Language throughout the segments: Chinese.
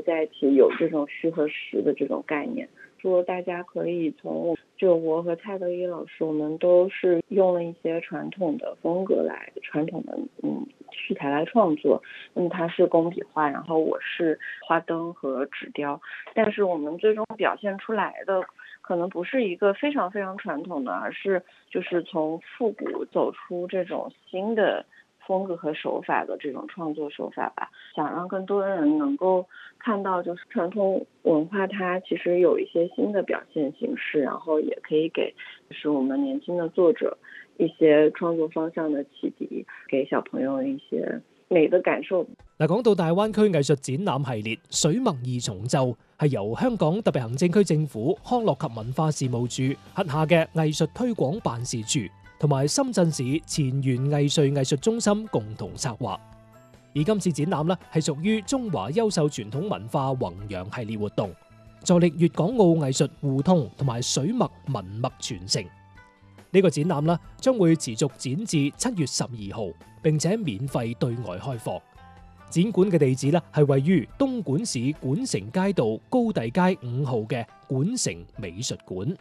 合在一起，有这种虚和实的这种概念。说大家可以从就我和蔡德一老师，我们都是用了一些传统的风格来传统的器材来创作。它是工笔画，然后我是花灯和纸雕，但是我们最终表现出来的可能不是一个非常非常传统的，而是就是从复古走出这种新的风格和手法的这种创作手法吧，想让更多的人能够看到，就是传统文化它其实有一些新的表現形式，然後也可以給就是我們年輕的作者一些創作方向的啟迪，給小朋友一些美的感受。 嗱，講到大灣區藝術展覽系列《水墨二重奏》，係由香港特別行政區政府康樂及文化事務處轄下嘅藝術推廣辦事處同埋深圳市前沿藝穗藝術中心共同策劃。而今次展覽呢，係屬於中華優秀傳統文化弘揚系列活動，助力粵港澳藝術互通同埋水墨文墨傳承。呢個展覽呢，將會持續展至7月12號，並且免費對外開放。展館嘅地址呢，係位於東莞市莞城街道高第街5號嘅莞城美術館。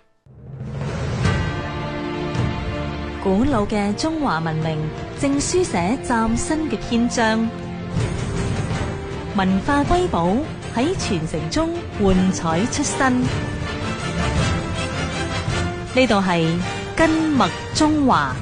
古老嘅中華文明正書寫嶄新嘅篇章，文化瑰寶喺傳承中幻彩出新。呢度係根脈中華。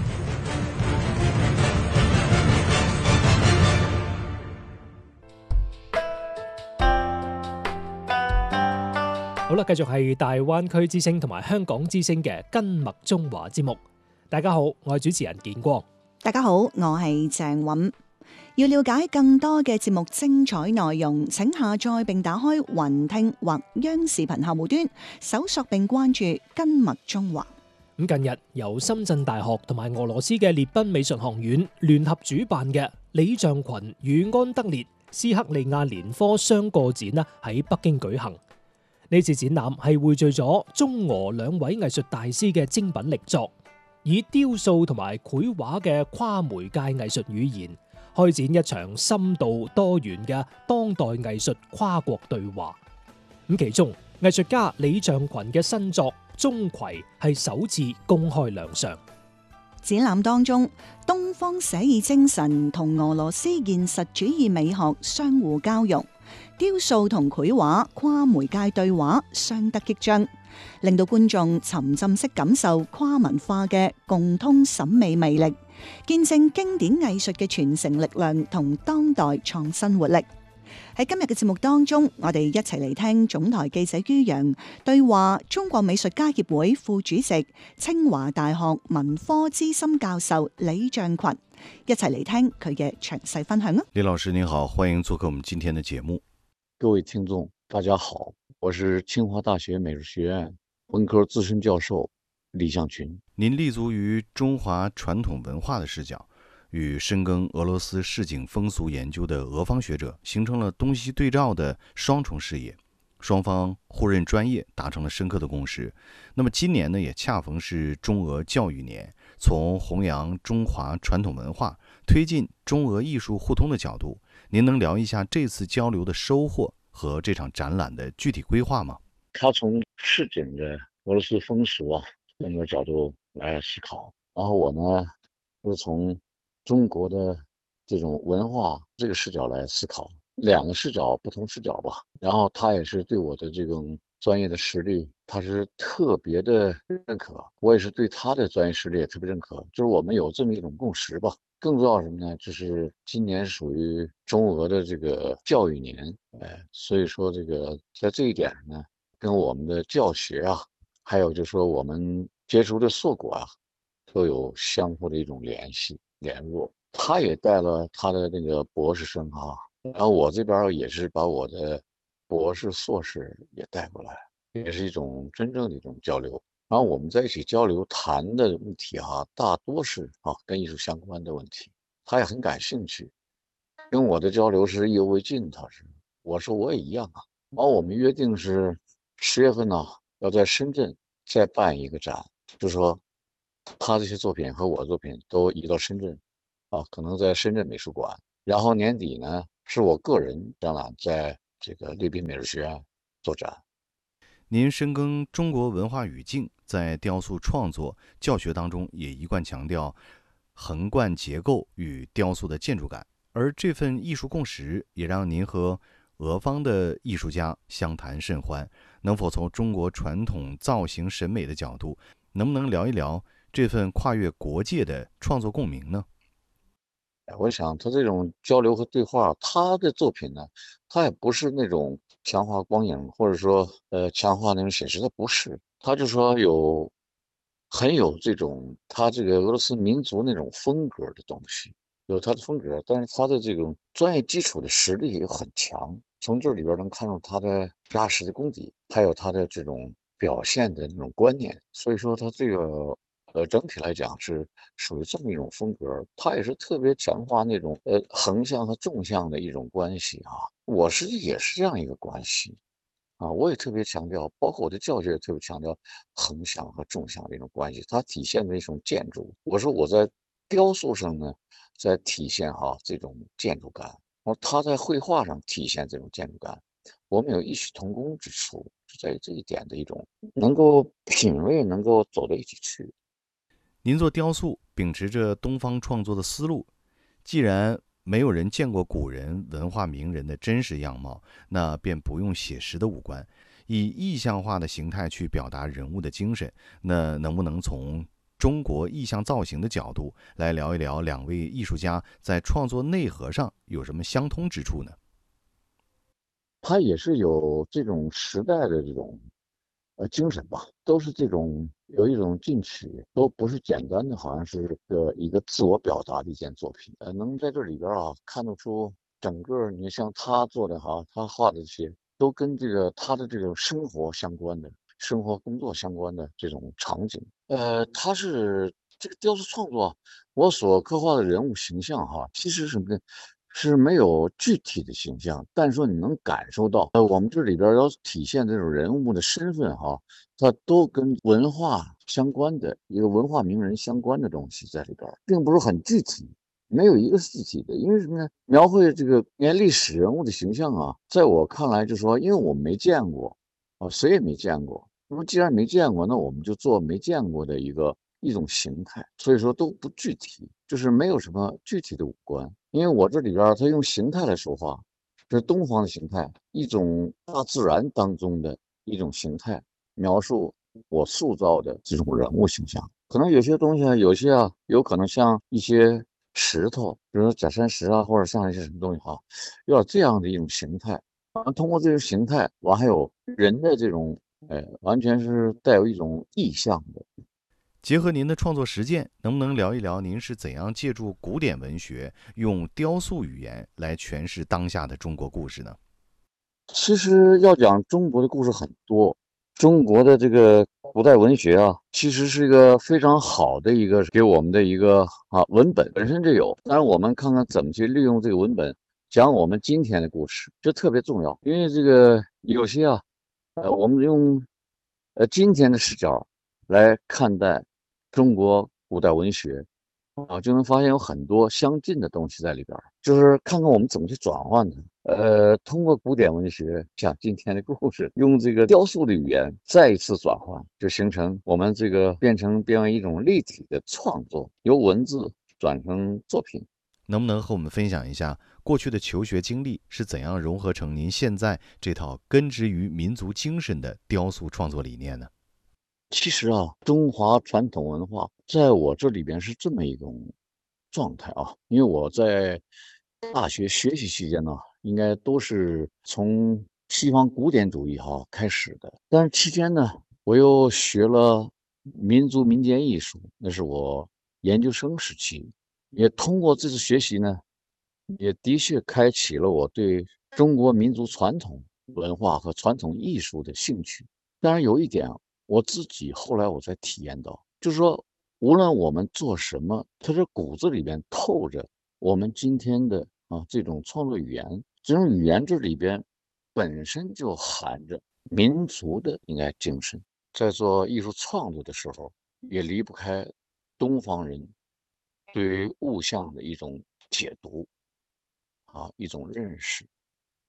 好啦，繼續係大灣區之聲同埋香港之聲嘅根脈中華節目。大家好，我係主持人建光。 大家好，我係鄭韻。要了解更多嘅節目精彩內容，請下載並打開雲聽或央視頻客戶端，搜索並關注根脈中華。 咁近日由深圳大學同埋俄羅斯嘅列賓美術學院聯合主辦嘅李象群與安德烈斯克利亞年科雙個展呢，喺北京舉行。呢次展覽係匯聚咗中俄兩位藝術大師嘅精品力作，以雕塑同埋繪畫嘅跨媒介藝術語言，開展一場深度多元嘅當代藝術跨國對話。咁其中藝術家李象群嘅新作《鍾馗》係首次公開亮相。 展覽當中，東方寫意精神同俄羅斯現實主義美學相互交融，雕塑同繪畫跨媒介對話相得益彰，令到觀眾沉浸式感受跨文化嘅共通審美魅力，見證經典藝術嘅傳承力量同當代創新活力。喺今日嘅節目當中，我哋一齊嚟聽總台記者于洋對話中國美術家協會副主席、清華大學文科資深教授李象群，一齊嚟聽佢嘅詳細分享啊！ 李老師您好，歡迎做客我們今天的節目。 各位聽眾大家好，我是清華大學美術學院文科資深教授李象群。 您立足於中華傳統文化的視角，與深耕俄羅斯市井風俗研究的俄方學者形成了東西對照的雙重視野，雙方互認專業，達成了深刻的共識。那麼今年呢，也恰逢是中俄教育年，從弘揚中華傳統文化、推進中俄藝術互通的角度，您能聊一下這次交流的收穫和這場展覽的具體規劃嗎？ 他從市井的俄羅斯風俗這個角度來思考，然後我呢是從中國的這種文化這個視角來思考，兩個視角不同視角吧。然後他也是對我的這種專業的實力，他是特別的認可，我也是對他的專業實力也特別認可，就是我們有這麼一種共識吧。更重要什麼呢？就是今年屬於中俄的這個教育年，所以說這個在這一點呢，跟我們的教學啊，還有就是說我們接觸的碩果啊，都有相互的一種聯繫聯絡。他也帶了他的那個博士生啊，然後我這邊也是把我的博士碩士也帶過來，也是一種真正的一種交流。然後我們在一起交流談的問題大多是跟藝術相關的問題，他也很感興趣，跟我的交流是意猶未盡。我說我也一樣啊。然後我們約定是10月份要在深圳再辦一個展，就是說他這些作品和我的作品都移到深圳可能在深圳美術館。然後年底呢是我個人展覽在这个列宾美术学院做展。 您深耕中国文化语境，在雕塑创作教学当中也一贯强调横贯结构与雕塑的建筑感，而这份艺术共识也让您和俄方的艺术家相谈甚欢。能否从中国传统造型审美的角度，能不能聊一聊这份跨越国界的创作共鸣呢？ 我想他这种交流和对话，他的作品呢，他也不是那种强化光影，或者说强化那种写实，他不是，他就说很有这种他这个俄罗斯民族那种风格的东西，有他的风格，但是他的这种专业基础的实力也很强，从这里边能看出他的扎实的功底，还有他的这种表现的那种观念，所以说他这个整体来讲是属于这么一种风格，他也是特别强化那种横向和纵向的一种关系啊，也是这样一个关系。啊，我也特别强调，包括我的教学也特别强调横向和纵向的一种关系，它体现的一种建筑。我说我在雕塑上呢，在体现这种建筑感，而他在绘画上体现这种建筑感，我们有异曲同工之处，是在于这一点的一种能够品味，能够走到一起去。 您做雕塑秉持着东方创作的思路，既然没有人见过古人文化名人的真实样貌，那便不用写实的五官，以意象化的形态去表达人物的精神。那能不能从中国意象造型的角度来聊一聊两位艺术家在创作内核上有什么相通之处呢？ 他也是有这种时代的这种精神吧，都是这种有一种进取，都不是简单的，好像是一个自我表达的一件作品。能在这里边看得出整个，你像他做的他画的这些，都跟这个他的这种生活相关的、生活工作相关的这种场景。他是这个雕塑创作，我所刻画的人物形象其实是什么呢？是没有具体的形象，但是说你能感受到，我们这里边要体现这种人物的身份它都跟文化相关的一个文化名人相关的东西在里边，并不是很具体，没有一个是具体的。因为什么呢？描绘这个连历史人物的形象在我看来就是说，因为我没见过谁也没见过。那么既然没见过，那我们就做没见过的一种形态，所以说都不具体，就是没有什么具体的五官。因为我这里边它用形态来说话，这是东方的形态，一种大自然当中的一种形态，描述我塑造的这种人物形象。可能有些东西有些有可能像一些石头，比如说假山石或者像一些什么东西有点这样的一种形态。通过这种形态，还有人的这种，完全是带有一种意象的。 结合您的创作实践，能不能聊一聊您是怎样借助古典文学，用雕塑语言来诠释当下的中国故事呢？ 其实要讲中国的故事很多，中国的这个古代文学其实是一个非常好的一个给我们的一个文本本身就有。当然，我们看看怎么去利用这个文本讲我们今天的故事，这特别重要。因为这个有些我们用今天的视角来看待中国古代文学就能发现有很多相近的东西在里边就是看看我们怎么去转换它。通过古典文学讲今天的故事，用这个雕塑的语言再一次转换，就形成我们这个变为一种立体的创作，由文字转成作品。 能不能和我们分享一下过去的求学经历是怎样融合成您现在这套根植于民族精神的雕塑创作理念呢？ 其实中华传统文化在我这里边是这么一种状态因为我在大学学习期间呢，应该都是从西方古典主义开始的，但是期间呢，我又学了民族民间艺术，那是我研究生时期，也通过这次学习呢，也的确开启了我对中国民族传统文化和传统艺术的兴趣。当然有一点我自己后来我才体验到，就是说，无论我们做什么，它这骨子里边透着我们今天的这种创作语言，这种语言这里边本身就含着民族的应该精神。在做艺术创作的时候，也离不开东方人对于物象的一种解读一种认识。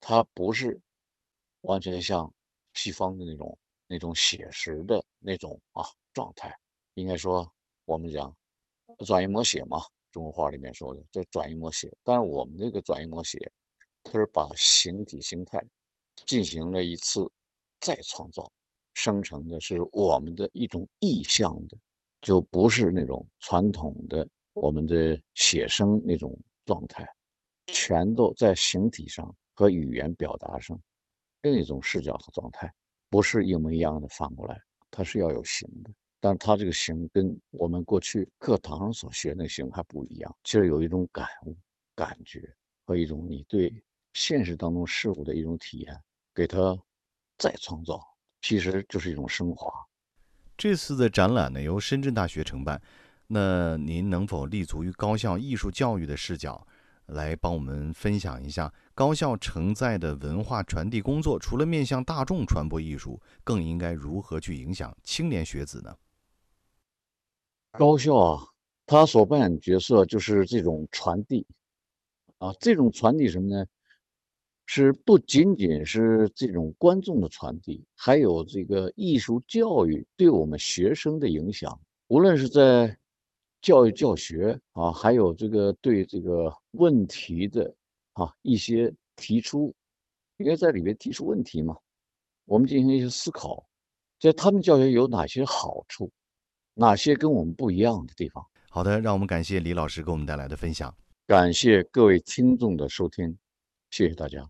它不是完全像西方的那种写实的那种状态。应该说我们讲转移摹写嘛，中国话里面说的这转移摹写。但是我们这个转移摹写，它是把形体形态进行了一次再创造，生成的是我们的一种意象的，就不是那种传统的我们的写生那种状态，全都在形体上和语言表达上另一种视角和状态，不是一模一样的翻过来，它是要有形的。但它这个形跟我们过去课堂上所学的形还不一样，其实有一种感悟、感觉和一种你对现实当中事物的一种体验，给它再创造，其实就是一种升华。 这次的展览呢，由深圳大学承办，那您能否立足于高校艺术教育的视角，来帮我们分享一下高校承载的文化传递工作，除了面向大众传播艺术，更应该如何去影响青年学子呢？ 高校它所扮演角色就是这种传递这种传递什么呢？是不仅仅是这种观众的传递，还有这个艺术教育对我们学生的影响。无论是在教育教学还有这个对这个问题的一些提出，因为在里面提出问题嘛，我们进行一些思考，在他们教学有哪些好处，哪些跟我们不一样的地方。 好的，让我们感谢李老师给我们带来的分享。 感谢各位听众的收听，谢谢大家。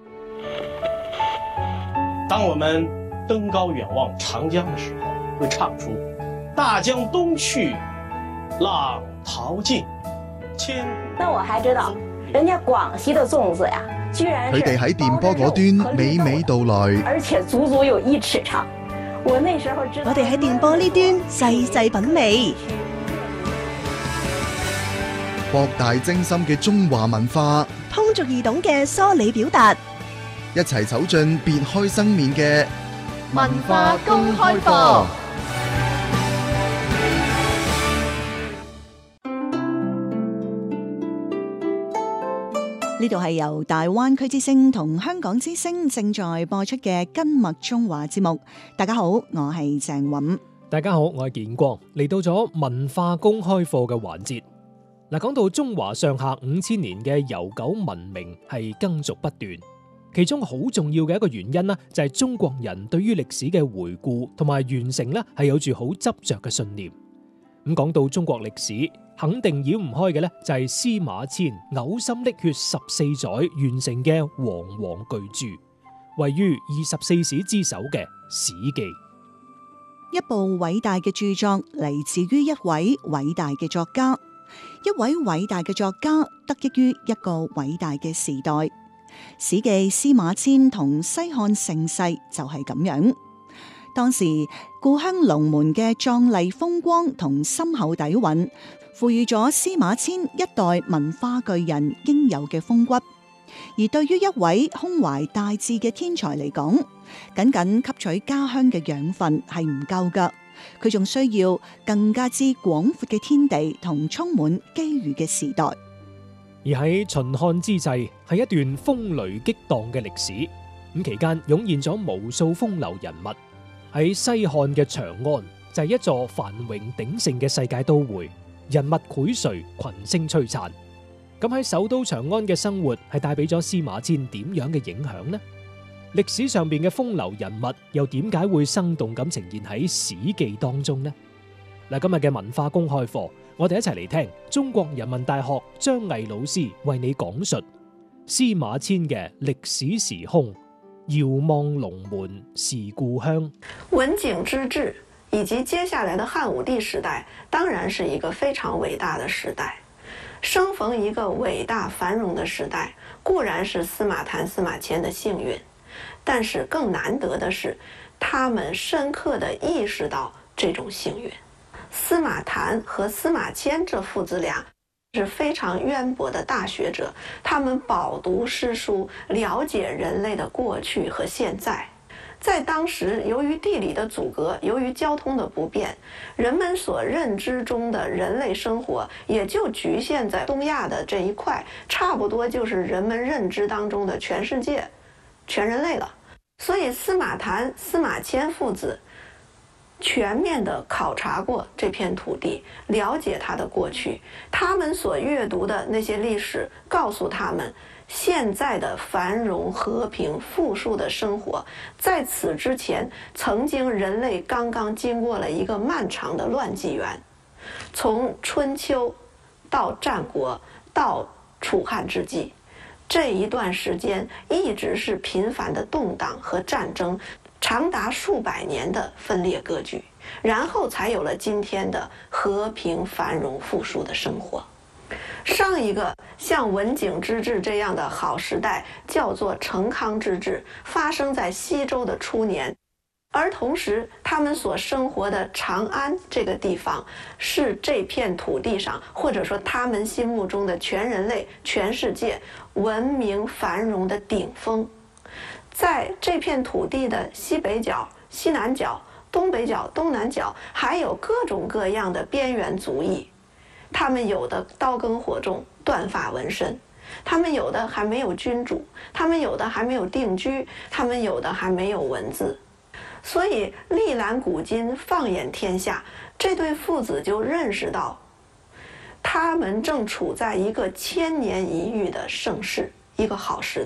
当我们登高远望长江的时候，会唱出大江东去，浪淘尽，千古。 那我还知道，人家廣西的粽子呀，居然是佢哋喺電波嗰端娓娓道來， 而且足足有1尺長。我那時候知道， 我哋喺電波呢端細細品味， 博大精深嘅中華文化， 通俗易懂嘅梳理表達， 一齊走進別開生面嘅文化公開課。 呢度係由大灣區之聲同香港之聲正在播出嘅今麥中華節目。大家好，我係鄭韻。 大家好，我係建光。嚟到咗文化公開課嘅環節。嗱，講到中華上下5000年嘅悠久文明係耕俗不斷，其中好重要嘅一個原因呢，就係中國人對於歷史嘅回顧同埋完成呢係有住好執着嘅信念。咁講到中國歷史，肯定繞唔開嘅呢，就係司馬遷嘔心瀝血14載完成嘅煌煌巨著，位於24史之首嘅《史記》。 一部偉大嘅著作嚟自於一位偉大嘅作家，一位偉大嘅作家得益於一個偉大嘅時代。《史記》司馬遷同西漢盛世就係咁樣。當時故鄉龍門嘅壯麗風光同深厚底蘊，賦予咗司馬遷一代文化巨人應有嘅風骨。而對於一位胸懷大志嘅天才嚟講，僅僅吸取家鄉嘅養分係唔夠㗎，佢仲需要更加之廣闊嘅天地同充滿機遇嘅時代。 而喺秦漢之際，係一段風雷激盪嘅歷史。咁期間湧現咗無數風流人物。喺西漢嘅長安就係一座繁榮鼎盛嘅世界都會，人物薈萃，群星璀璨。咁喺首都長安嘅生活係帶俾咗司馬遷點樣嘅影響呢？歷史上邊嘅風流人物又點解會生動咁呈現喺《史記》當中呢？嗱，今日嘅文化公開課，我哋一齊嚟聽中國人民大學張毅老師為你講述司馬遷嘅歷史時空。遙望龍門是故鄉。 文景之治以及接下來的漢武帝時代，當然是一個非常偉大的時代。生逢一個偉大繁榮的時代，固然是司馬談、司馬遷的幸運，但是更難得的是，他們深刻地意識到這種幸運。司馬談和司馬遷這父子倆是非常淵博的大學者，他們飽讀詩書，了解人類的過去和現在。在當時，由於地理的阻隔，由於交通的不便，人們所認知中的人類生活也就局限在東亞的這一塊，差不多就是人們認知當中的全世界。 全人类了。所以司马谈、司马迁父子全面地考察过这片土地，了解它的过去。他们所阅读的那些历史告诉他们，现在的繁荣、和平、富庶的生活，在此之前，曾经人类刚刚经过了一个漫长的乱纪元，从春秋到战国到楚汉之际，这一段时间一直是频繁的动荡和战争，长达数百年的分裂割据，然后才有了今天的和平、繁荣、富庶的生活。上一个像文景之治这样的好时代叫做成康之治，发生在西周的初年，而同时他们所生活的长安这个地方是这片土地上，或者说他们心目中的全人类、全世界文明繁荣的顶峰。在这片土地的西北角、西南角、东北角、东南角，还有各种各样的边缘族裔。他们有的刀耕火种、断发纹身，他们有的还没有君主，他们有的还没有定居，他们有的还没有文字。所以历览古今，放眼天下，这对父子就认识到，他们正处在一个千年一遇的盛世，一个好时代。